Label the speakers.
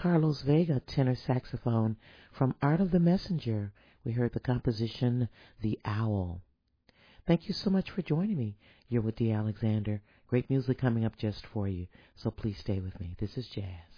Speaker 1: Carlos Vega, tenor saxophone. From Art of the Messenger, we heard the composition The Owl. Thank you so much for joining me. You're with Dee Alexander. Great music coming up just for you, so please stay with me. This is Jazz.